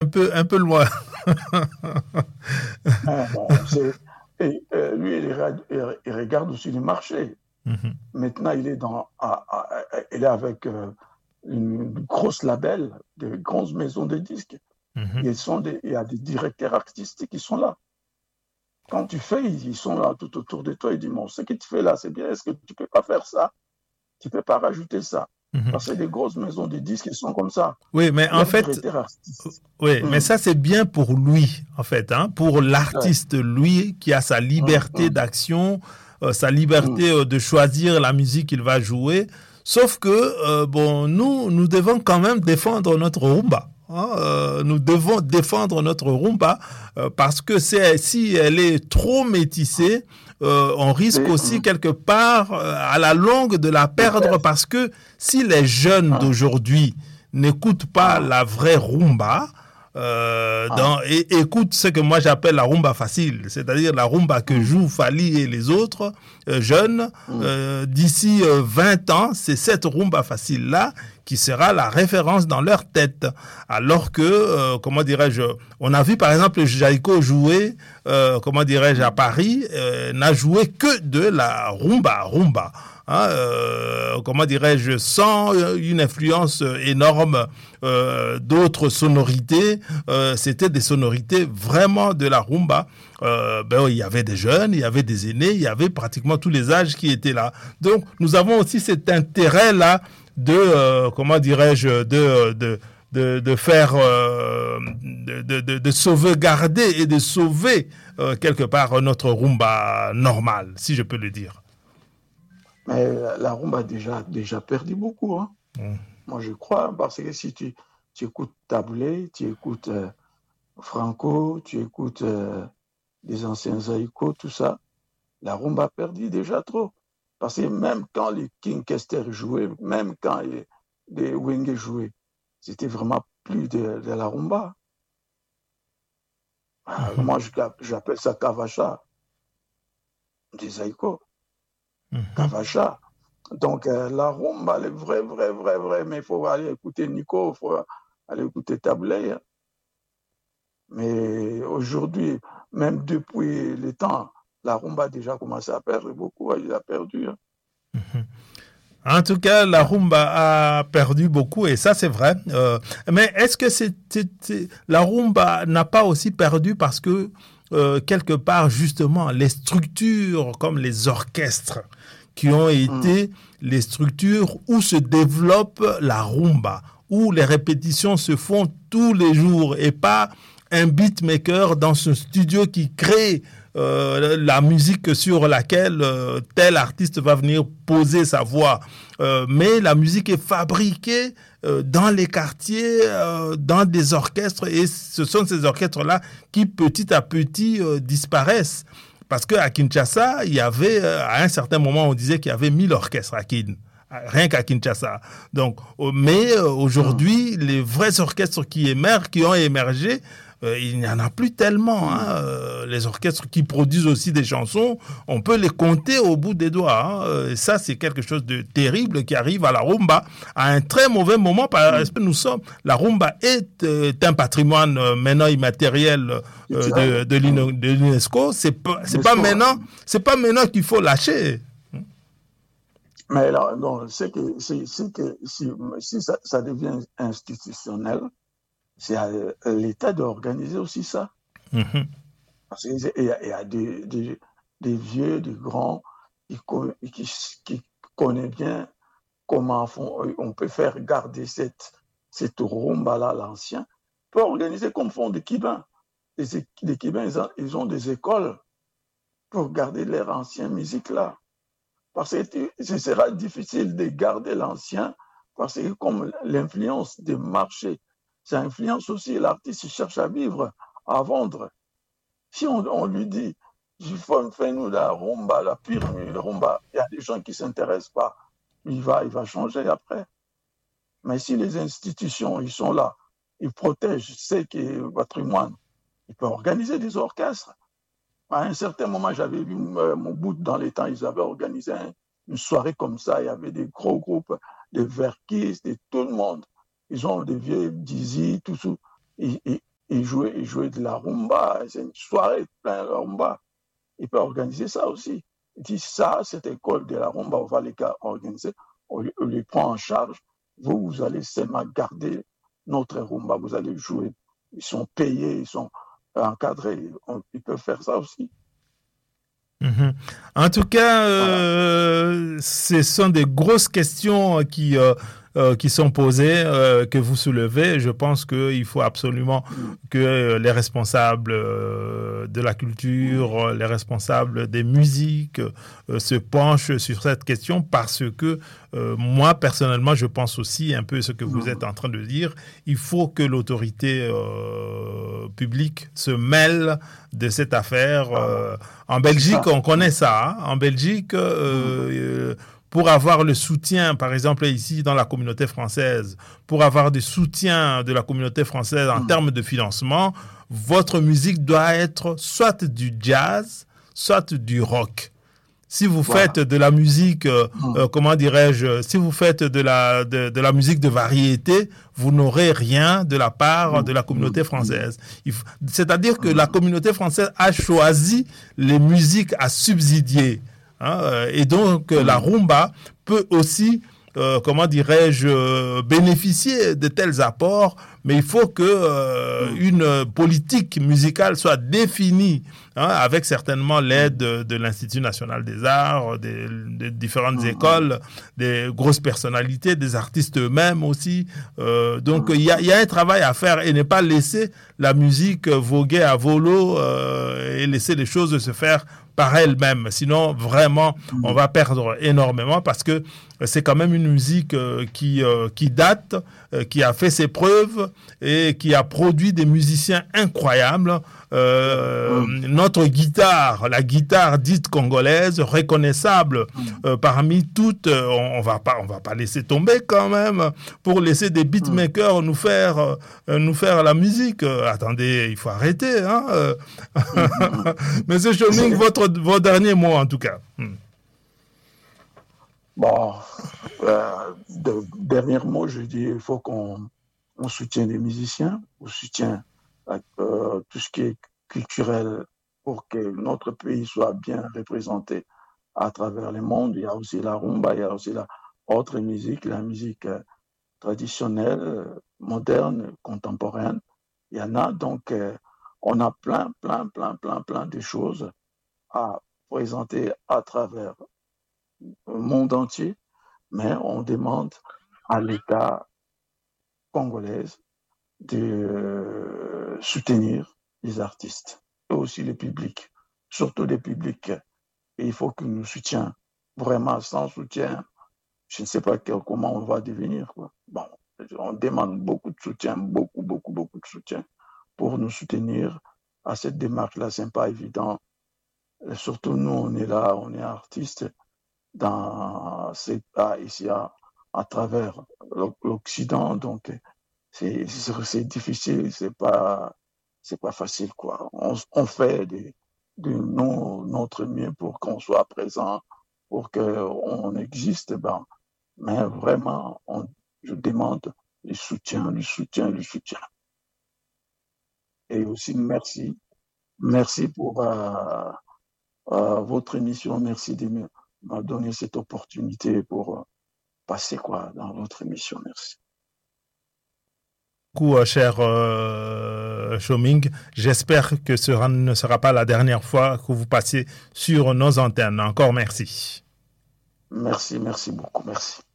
un peu loin. Hein, bon, lui, il regarde aussi le marché. Mhm, Maintenant, il est avec une grosse label, de grosses maisons de disques. mhm. Il y a des directeurs artistiques qui sont là. Quand tu fais, ils sont là tout autour de toi. Ils disent, bon, ce que tu fais là, c'est bien. Est-ce que tu peux pas faire ça? Tu peux pas rajouter ça? Mhm. Parce que les grosses maisons de disques, ils sont comme ça. Oui, mais en Leurs fait, directeurs artistiques. oui, mais Hum, ça c'est bien pour lui, en fait, hein, pour ouais, l'artiste, lui, qui a sa hum, liberté hum, d'action, sa hum, liberté de choisir la musique qu'il va jouer. Sauf que, bon, nous devons quand même défendre notre rumba. Hein, nous devons défendre notre rumba parce que si elle est trop métissée, on risque aussi quelque part à la longue de la de perdre faire. parce que si les jeunes Hein, d'aujourd'hui n'écoute pas hein, la vraie rumba, hein, et écoute ce que moi j'appelle la rumba facile, c'est-à-dire la rumba que hum, jouent Fali et les autres jeunes. hum, D'ici 20 ans, c'est cette rumba facile-là qui sera la référence dans leur tête. Alors que, comment dirais-je, on a vu par exemple Jaiko jouer, comment dirais-je, à hum, Paris, n'a joué que de la rumba. Hein, comment dirais-je, sans une influence énorme d'autres sonorités. C'était des sonorités vraiment de la rumba. Il y avait des jeunes, il y avait des aînés, il y avait pratiquement tous les âges qui étaient là. Donc, nous avons aussi cet intérêt-là de, comment dirais-je, de faire, de sauvegarder et de sauver quelque part notre rumba normale, si je peux le dire. mais la rumba a déjà perdu beaucoup. Hein. Mm. Moi, je crois, parce que si tu écoutes Tablé, tu écoutes Franco, tu écoutes les anciens Zaïko, tout ça, la rumba a perdu déjà trop. Parce que même quand les King Kester jouaient, même quand les Wenge jouaient, c'était vraiment plus de la rumba. Ah, Mhm. moi, j'appelle ça Kavacha, des Zaïko, Mhm. Kavacha. Donc, la rumba, elle est vraie, mais il faut aller écouter Nico, il faut aller écouter Tablé. Hein. Mais aujourd'hui, même depuis les temps, la rumba a déjà commencé à perdre beaucoup, il a perdu. Hein. Mhm. En tout cas, la rumba a perdu beaucoup et ça c'est vrai. Mais est-ce que la rumba n'a pas aussi perdu parce que quelque part justement les structures comme les orchestres qui ont Hum, été les structures où se développe la rumba, où les répétitions se font tous les jours et pas un beatmaker dans ce studio qui crée la musique sur laquelle tel artiste va venir poser sa voix. Mais la musique est fabriquée dans les quartiers, dans des orchestres, et ce sont ces orchestres-là qui petit à petit disparaissent. Parce qu'à Kinshasa, il y avait, à un certain moment, on disait qu'il y avait 1000 orchestres à Kin. Rien qu'à Kinshasa. Donc, mais hum, aujourd'hui, les vrais orchestres qui émergent, qui ont émergé, il n'y en a plus tellement. Hein. hum. Les orchestres qui produisent aussi des chansons, on peut les compter au bout des doigts. Hein. Et ça, c'est quelque chose de terrible qui arrive à la rumba à un très mauvais moment parce Hum. que la rumba est un patrimoine maintenant immatériel Culturel. Hum. de l'UNESCO. L'UNESCO. C'est pas maintenant qu'il faut lâcher. Mais là, non, c'est que si ça devient institutionnel, c'est à l'État d'organiser aussi ça. Mhm. Parce qu'il y a des vieux, des grands qui connaissent bien comment on peut faire garder cette rumba-là, l'ancien, peut organiser comme font des Kibins. Les Kibins, ils ont des écoles pour garder leur ancienne musique-là. Parce que ce sera difficile de garder l'ancien, parce que comme l'influence des marchés, ça influence aussi l'artiste, il cherche à vivre, à vendre. Si on lui dit, fais-nous la rumba, la pire rumba, il y a des gens qui ne s'intéressent pas. Il va changer après. Mais si les institutions, ils sont là, ils protègent ce qui est le patrimoine, ils peuvent organiser des orchestres. À un certain moment, j'avais vu mon bout dans les temps, ils avaient organisé une soirée comme ça. Il y avait des gros groupes, des verkistes, et tout le monde. Ils ont des vieux Dizzy, tout ça. il jouait de la rumba, c'est une soirée plein de rumba. Il peut organiser ça aussi. Il dit ça, cette école de la rumba, on va les organiser, on les prend en charge. Vous allez seulement garder notre rumba, vous allez jouer. Ils sont payés, ils sont encadrés, ils peuvent faire ça aussi. Mhm. En tout cas, Voilà. ce sont des grosses questions qui sont posées, que vous soulevez. Je pense qu'il faut absolument Mm. que les responsables de la Mm. culture, les responsables des musiques se penchent sur cette question parce que moi, personnellement, je pense aussi un peu ce que vous êtes Mm. en train de dire. Il faut que l'autorité publique se mêle de cette affaire. Voilà. En C'est Belgique, ça. on connaît ça. Hein. En Belgique, Mm. pour avoir le soutien, par exemple ici dans la communauté française, pour avoir du soutien de la communauté française en Mm. termes de financement, votre musique doit être soit du jazz, soit du rock. Si vous faites Voilà. de la musique, Mm. comment dirais-je, si vous faites de la musique de variété, vous n'aurez rien de la part de Mm. la Mm. communauté Mm. française. C'est-à-dire que la Mm. communauté française a choisi les musiques à subsidier. Hein, et donc, la Mm. rumba peut aussi, comment dirais-je, bénéficier de tels apports, mais il faut que Mm. une politique musicale soit définie, hein, avec certainement l'aide Mm. de l'Institut national des arts, des différentes Mm. écoles, des grosses personnalités, des artistes eux-mêmes aussi. Donc, Mm. il y a un travail à faire et ne pas laisser la musique voguer à volo et laisser les choses se faire par elle-même. Sinon, vraiment, on Mm. va perdre énormément parce que c'est quand même une musique qui date, qui a fait ses preuves et qui a produit des musiciens incroyables. Mm. Notre guitare, la guitare dite congolaise, reconnaissable Mm. parmi toutes, on va pas laisser tomber quand même pour laisser des Mm. beatmakers nous faire la musique. Attendez, il faut arrêter. Hein. Mm. Mm. Monsieur Choming, vos derniers mots en tout cas. Bon, dernier mot, je dis, il faut qu'on soutienne les musiciens, on soutient tout ce qui est culturel pour que notre pays soit bien représenté à travers le monde. Il y a aussi la rumba, il y a aussi la autre musique, la musique traditionnelle, moderne, contemporaine. Il y en a donc, on a plein de choses à présenter à travers le monde entier, mais on demande à l'État congolais de soutenir les artistes et aussi le public, surtout les publics. Et il faut que nous soutiennent. Vraiment, sans soutien, je ne sais pas comment on va devenir. Quoi. Bon, on demande beaucoup de soutien, beaucoup de soutien pour nous soutenir à cette démarche-là. Ce n'est pas évident. Et surtout, nous, on est là, on est artistes dans ici à travers l'Occident. Donc, c'est difficile, c'est pas facile, quoi. On fait de notre mieux pour qu'on soit présent, pour qu'on existe, ben, mais vraiment, je demande le soutien. Et aussi, merci pour votre émission, merci de m'a donné cette opportunité pour passer quoi dans votre émission, merci. Beaucoup, cher Choming. J'espère que ce ne sera pas la dernière fois que vous passez sur nos antennes. Encore merci. Merci beaucoup, merci.